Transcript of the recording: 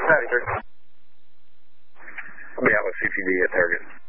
Copy, sir. I'll be out with CPD at target.